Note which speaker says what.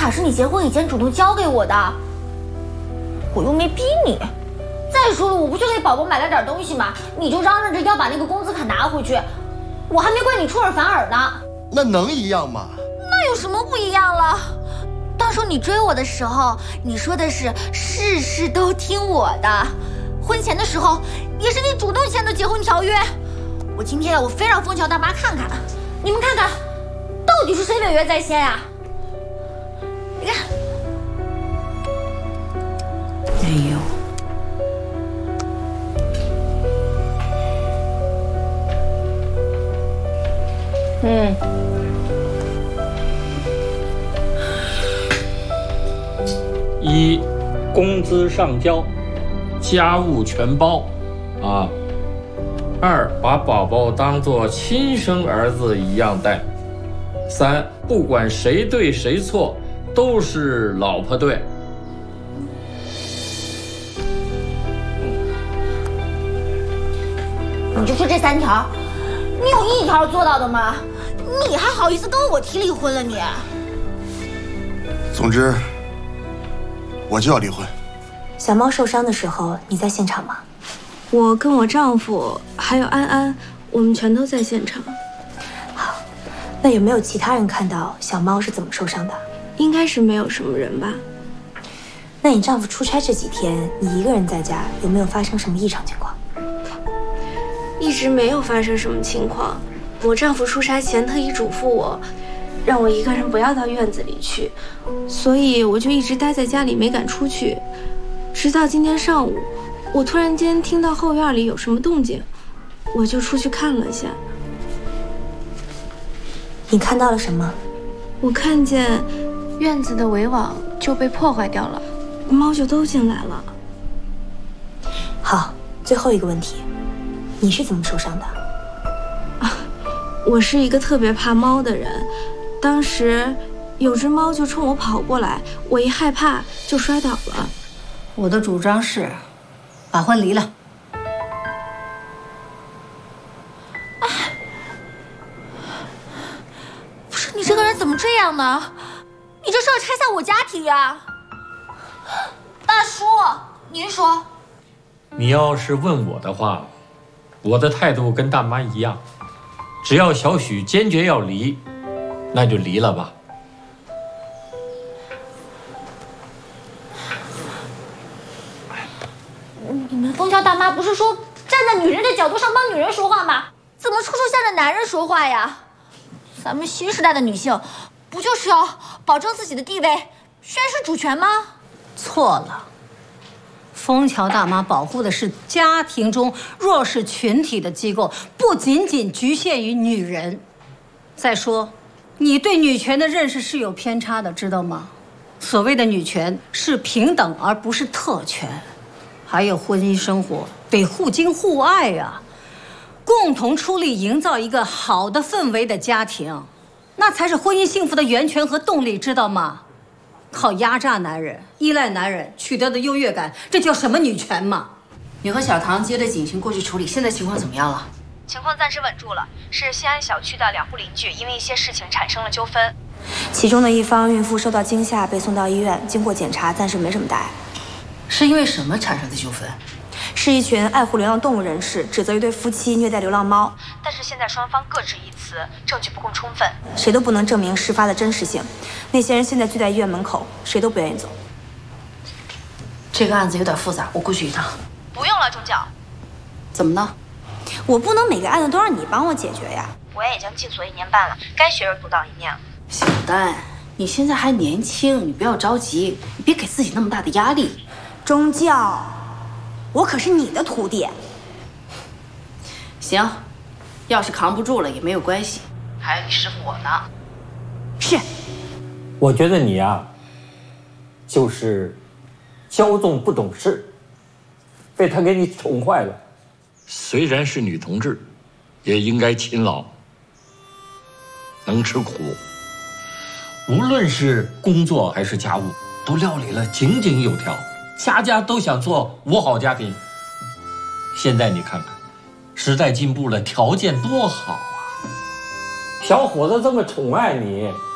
Speaker 1: 卡是你结婚以前主动交给我的，我又没逼你。再说了，我不就给宝宝买了点东西吗？你就嚷嚷着要把那个工资卡拿回去，我还没怪你出尔反尔呢。
Speaker 2: 那能一样吗？
Speaker 1: 那有什么不一样了？当初你追我的时候，你说的是事事都听我的，婚前的时候也是你主动签的结婚条约。我今天我非让枫桥大妈看看，你们看看，到底是谁违约在先呀？你看，
Speaker 3: 哎呦。
Speaker 4: 一，工资上交，家务全包，啊。二，把宝宝当作亲生儿子一样带。三，不管谁对谁错，都是老婆对。
Speaker 1: 你就说这3条，你有1条做到的吗？你还好意思跟我提离婚了你？
Speaker 2: 总之，我就要离婚。
Speaker 5: 小猫受伤的时候，你在现场吗？
Speaker 6: 我跟我丈夫还有安安，我们全都在现场。
Speaker 5: 好，那有没有其他人看到小猫是怎么受伤的？
Speaker 6: 应该是没有什么人吧。
Speaker 5: 那你丈夫出差这几天，你一个人在家，有没有发生什么异常情况？
Speaker 6: 一直没有发生什么情况。我丈夫出差前特意嘱咐我，让我一个人不要到院子里去，所以我就一直待在家里没敢出去。直到今天上午，我突然间听到后院里有什么动静，我就出去看了下。
Speaker 5: 你看到了什么？
Speaker 6: 我看见院子的围网就被破坏掉了，猫就都进来了。
Speaker 5: 好，最后一个问题，你是怎么受伤的？
Speaker 6: 我是一个特别怕猫的人，当时有只猫就冲我跑过来，我一害怕就摔倒了。
Speaker 3: 我的主张是把婚离了。
Speaker 1: 不是你这个人怎么这样呢？你这是要拆散我家庭呀！大叔，您说。
Speaker 4: 你要是问我的话，我的态度跟大妈一样，只要小许坚决要离，那就离了吧。
Speaker 1: 你们枫桥大妈不是说站在女人的角度上帮女人说话吗？怎么处处向着男人说话呀？咱们新时代的女性，不就是要保证自己的地位，宣示主权吗？
Speaker 3: 错了，枫桥大妈保护的是家庭中弱势群体的机构，不仅仅局限于女人。再说，你对女权的认识是有偏差的，知道吗？所谓的女权是平等，而不是特权。还有婚姻生活得互敬互爱呀，共同出力营造一个好的氛围的家庭，那才是婚姻幸福的源泉和动力，知道吗？靠压榨男人、依赖男人取得的优越感，这叫什么女权嘛？
Speaker 7: 你和小唐接着警情过去处理，现在情况怎么样了？
Speaker 8: 情况暂时稳住了，是新安小区的2户邻居因为一些事情产生了纠纷，
Speaker 5: 其中的一方孕妇受到惊吓，被送到医院，经过检查，暂时没什么大碍。
Speaker 7: 是因为什么产生的纠纷？
Speaker 5: 是一群爱护流浪动物人士指责一对夫妻虐待流浪猫，
Speaker 8: 但是现在双方各执一词，证据不够充分，
Speaker 5: 谁都不能证明事发的真实性。那些人现在聚在医院门口，谁都不愿意走。
Speaker 7: 这个案子有点复杂，我过去一趟。
Speaker 8: 不用了，钟教。
Speaker 7: 怎么呢？
Speaker 5: 我不能每个案子都让你帮我解决呀。
Speaker 8: 我也已经进所1年半了，该学人独当一面了。
Speaker 7: 小丹，你现在还年轻，你不要着急，你别给自己那么大的压力。
Speaker 5: 钟教，我可是你的徒弟。
Speaker 7: 行，要是扛不住了也没有关系，还有你师傅我呢。
Speaker 5: 是。
Speaker 4: 我觉得你啊，就是骄纵不懂事，被他给你宠坏了。虽然是女同志，也应该勤劳，能吃苦。无论是工作还是家务，都料理了井井有条。家家都想做五好家庭。现在你看看，时代进步了，条件多好啊！小伙子这么宠爱你，